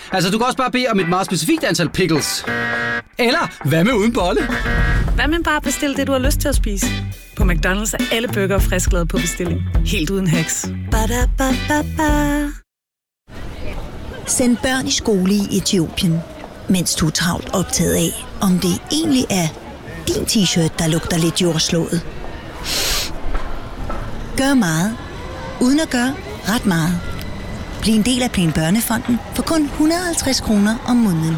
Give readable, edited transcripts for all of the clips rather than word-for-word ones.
Altså, du kan også bare bede om et meget specifikt antal pickles. Eller, hvad med uden bolle? Hvad med bare bestille det, du har lyst til at spise? På McDonald's er alle burger frisklavet på bestilling. Helt uden haps. Badabababa. Send børn i skole i Etiopien, mens du er travlt optaget af, om det egentlig er din t-shirt, der lugter lidt jordslået. Gør meget, uden at gøre ret meget. Bliv en del af Plan Børnefonden for kun 150 kroner om måneden.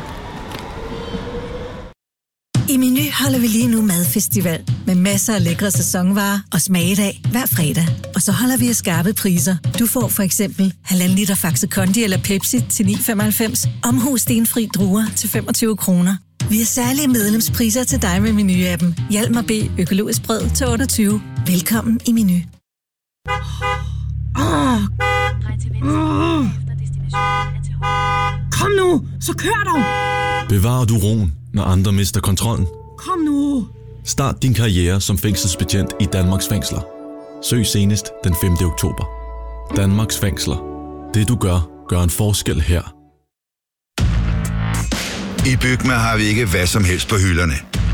I Meny holder vi lige nu madfestival med masser af lækre sæsonvarer og smagedag hver fredag. Og så holder vi skarpe priser. Du får for eksempel 1,5 liter Faxe Kondi eller Pepsi til 9,95. Omhus stenfri druer til 25 kroner. Vi har særlige medlemspriser til dig med Meny-appen. Hjalmar B. Økologisk brød til 28. Velkommen i Meny. Kom nu, så kør dog! Bevarer du roen, når andre mister kontrollen? Kom nu! Start din karriere som fængselsbetjent i Danmarks fængsler. Søg senest den 5. oktober. Danmarks fængsler. Det du gør, gør en forskel her. I Bygma har vi ikke hvad som helst på hylderne.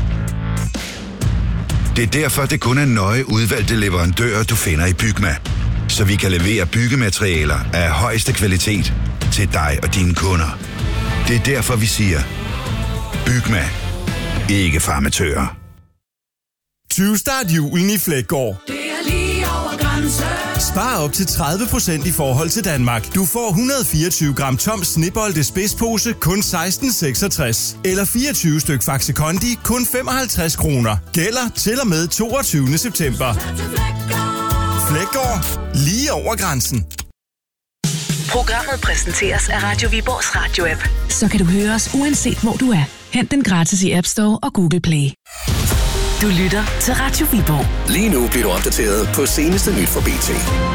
Det er derfor, det kun er nøje udvalgte leverandører, du finder i Bygma. Så vi kan levere byggematerialer af højeste kvalitet til dig og dine kunder. Det er derfor, vi siger, Bygma. Ikke farmatører. 20 start julen i Fleggaard. Det er lige over grænsen. Spar op til 30% i forhold til Danmark. Du får 124 gram tom Snibolde spidspose kun 16,66. Eller 24 styk Faxe Kondi kun 55 kroner. Gælder til og med 22. september. Fleggaard. Lige over grænsen. Programmet præsenteres af Radio Viborgs radio-app. Så kan du høre os uanset hvor du er. Hent den gratis i App Store og Google Play. Du lytter til Radio Viborg. Lige nu bliver du opdateret på seneste nyt fra BT.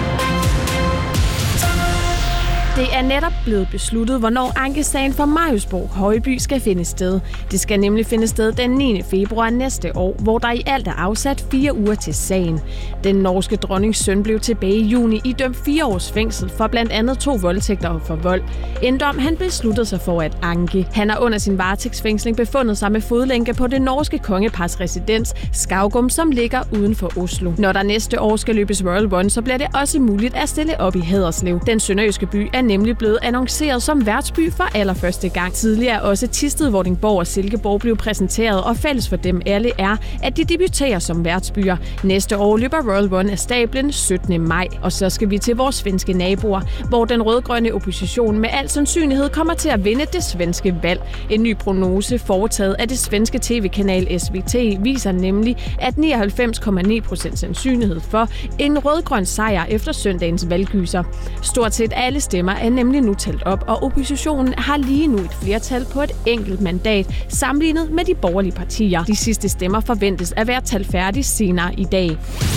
Det er netop blevet besluttet, hvornår ankesagen for Mariusborg Højby skal finde sted. Det skal nemlig finde sted den 9. februar næste år, hvor der i alt er afsat 4 uger til sagen. Den norske dronnings søn blev tilbage i juni idømt 4 års fængsel for blandt andet 2 voldtægter og for vold. En dom han besluttede sig for at anke. Han har under sin varetægtsfængsling befundet sig med fodlænke på det norske kongepars residens Skaugum, som ligger uden for Oslo. Når der næste år skal løbes Royal Run, så bliver det også muligt at stille op i Haderslev. Den sønderjyske by er nemlig blevet annonceret som værtsby for allerførste gang. Tidligere også Thisted, Vordingborg og Silkeborg blev præsenteret, og fælles for dem alle er, at de debuterer som værtsbyer. Næste år løber Royal Run af stablen 17. maj. Og så skal vi til vores svenske naboer, hvor den rødgrønne opposition med al sandsynlighed kommer til at vinde det svenske valg. En ny prognose foretaget af det svenske tv-kanal SVT viser nemlig, at 99,9% sandsynlighed for en rødgrøn sejr efter søndagens valggyser. Stort set alle stemmer er nemlig nu talt op, og oppositionen har lige nu et flertal på et enkelt mandat, sammenlignet med de borgerlige partier. De sidste stemmer forventes at være talt færdige senere i dag.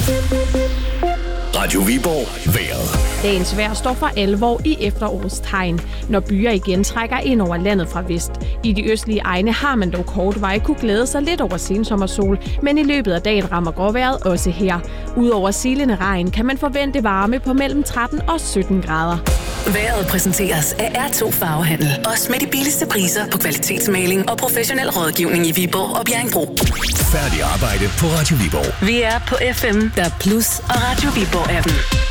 Radio Viborg. Vejret. Dagens vejr står for alvor i efterårets tegn, når byer igen trækker ind over landet fra vest. I de østlige egne har man dog kort vej kunne glæde sig lidt over sensommersol, men i løbet af dagen rammer gråvejret også her. Udover silende regn kan man forvente varme på mellem 13 og 17 grader. Vejret præsenteres af R2 Farvehandel. Også med de billigste priser på kvalitetsmaling og professionel rådgivning i Viborg og Bjerringbro. Færdig arbejde på Radio Viborg. Vi er på FM, der Plus og Radio Viborg-appen.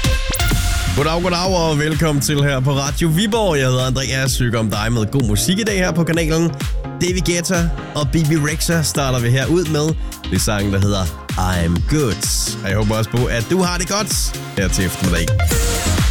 Goddag og velkommen til her på Radio Viborg. Jeg hedder Andreas, syger om dig med god musik i dag her på kanalen. David Guetta og Bibi Rexha starter vi her ud med. Det er sangen, der hedder I'm Good. Og jeg håber også på, at du har det godt her til eftermiddag.